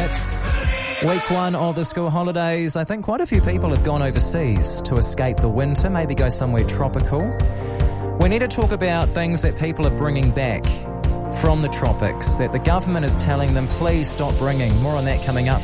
It's week one of the school holidays. I think quite a few people have gone overseas to escape the winter, maybe go somewhere tropical. We need to talk about things that people are bringing back from the tropics, that the government is telling them, please stop bringing. More on that coming up.